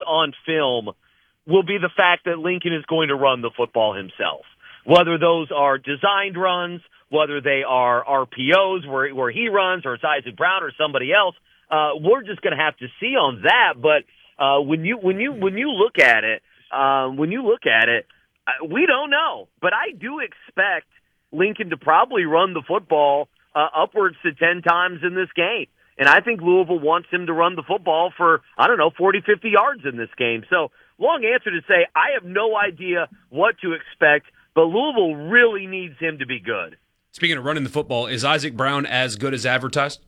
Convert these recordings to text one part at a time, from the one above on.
on film will be the fact that Lincoln is going to run the football himself. Whether those are designed runs, whether they are RPOs where he runs, or it's Isaac Brown or somebody else, we're just going to have to see on that. But when you look at it, we don't know. But I do expect Lincoln to probably run the football upwards to 10 times in this game. And I think Louisville wants him to run the football for, 40, 50 yards in this game. So long answer to say, I have no idea what to expect, but Louisville really needs him to be good. Speaking of running the football, is Isaac Brown as good as advertised?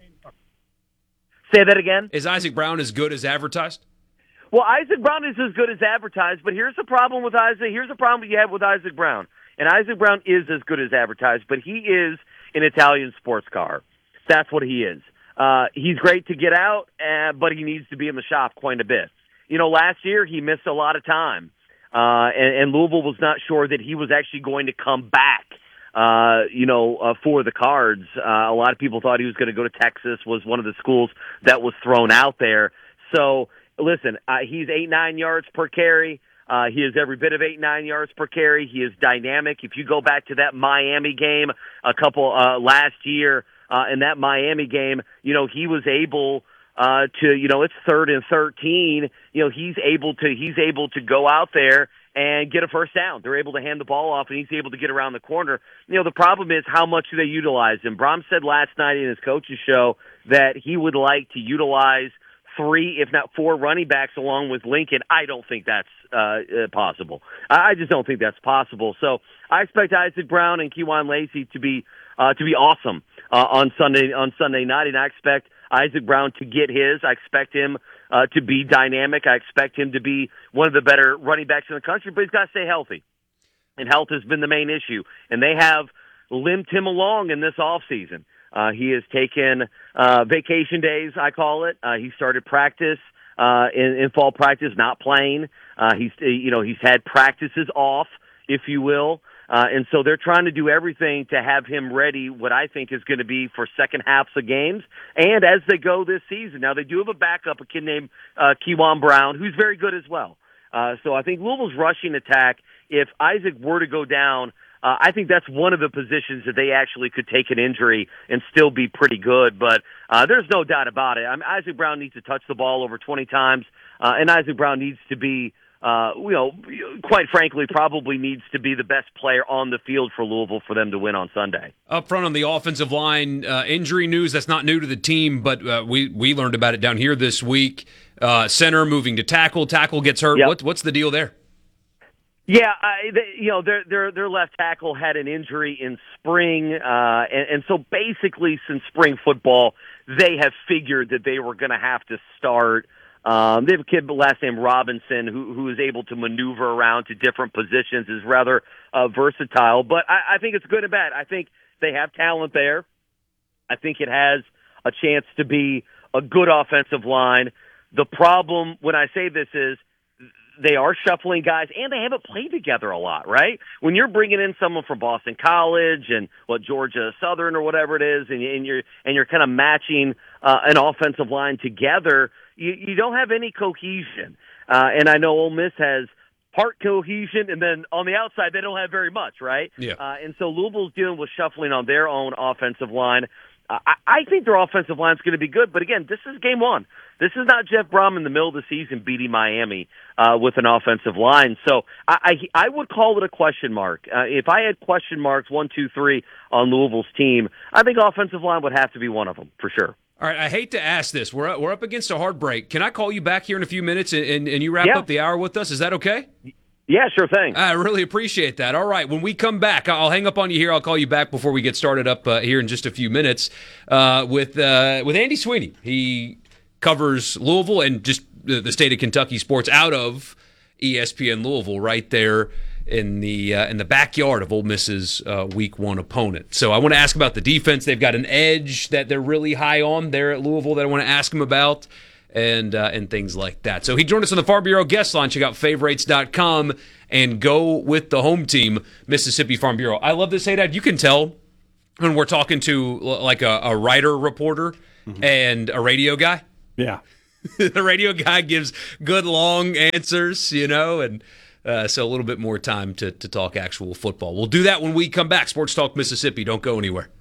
Say that again? Is Isaac Brown as good as advertised? Well, Isaac Brown is as good as advertised, but here's the problem with Isaac. Here's the problem you have with Isaac Brown. And Isaac Brown is as good as advertised, but he is an Italian sports car. That's what he is. He's great to get out, but he needs to be in the shop quite a bit. Last year he missed a lot of time, and Louisville was not sure that he was actually going to come back, for the Cards. A lot of people thought he was going to go to Texas, was one of the schools that was thrown out there. So, listen, he's 8-9 yards per carry. He is every bit of 8-9 yards per carry. He is dynamic. If you go back to that Miami game last year, in that Miami game, he was able to, it's 3rd and 13. He's able to go out there and get a first down. They're able to hand the ball off, and he's able to get around the corner. The problem is how much do they utilize him? Brom said last night in his coach's show that he would like to utilize 3, if not 4 running backs along with Lincoln. I don't think that's possible. I just don't think that's possible. So I expect Isaac Brown and Kejuan Lacey to be awesome on Sunday night, and I expect Isaac Brown to get his. I expect him to be dynamic. I expect him to be one of the better running backs in the country, but he's got to stay healthy. And health has been the main issue. And they have limped him along in this offseason. He has taken vacation days, I call it. He started practice in fall practice, not playing. He's had practices off, if you will. And so they're trying to do everything to have him ready, what I think is going to be for second halves of games and as they go this season. Now, they do have a backup, a kid named Kejuan Brown, who's very good as well. So I think Louisville's rushing attack, if Isaac were to go down, I think that's one of the positions that they actually could take an injury and still be pretty good. But there's no doubt about it. Isaac Brown needs to touch the ball over 20 times, and Isaac Brown needs to be quite frankly, probably needs to be the best player on the field for Louisville for them to win on Sunday. Up front on the offensive line, injury news that's not new to the team, but we learned about it down here this week. Center moving to tackle. Tackle gets hurt. Yep. What's the deal there? Yeah, their left tackle had an injury in spring, and so basically since spring football, they have figured that they were going to have to start. They have a kid, last name Robinson, who is able to maneuver around to different positions, is rather versatile. But I think it's good and bad. I think they have talent there. I think it has a chance to be a good offensive line. The problem when I say this is they are shuffling guys, and they haven't played together a lot, right? When you're bringing in someone from Boston College and Georgia Southern or whatever it is, and you're kind of matching an offensive line together, you don't have any cohesion. And I know Ole Miss has part cohesion, and then on the outside they don't have very much, right? Yeah. And so Louisville's dealing with shuffling on their own offensive line. I think their offensive line is going to be good, but again, this is game one. This is not Jeff Brom in the middle of the season beating Miami with an offensive line. So I would call it a question mark. If I had question marks 1, 2, 3 on Louisville's team, I think offensive line would have to be one of them for sure. All right, I hate to ask this. We're up against a hard break. Can I call you back here in a few minutes and you wrap up the hour with us? Is that okay? Yeah, sure thing. I really appreciate that. All right, when we come back, I'll hang up on you here. I'll call you back before we get started up here in just a few minutes with Andy Sweeney. He covers Louisville and just the state of Kentucky sports out of ESPN Louisville, right there in the backyard of Ole Miss's Week 1 opponent. So I want to ask about the defense. They've got an edge that they're really high on there at Louisville that I want to ask him about. And things like that. So he joined us on the Farm Bureau guest line. Check out favorites.com and go with the home team, Mississippi Farm Bureau. I love this, Haydad. You can tell when we're talking to like a writer, reporter, and a radio guy. Yeah. The radio guy gives good long answers, and so a little bit more time to talk actual football. We'll do that when we come back. Sports Talk Mississippi. Don't go anywhere.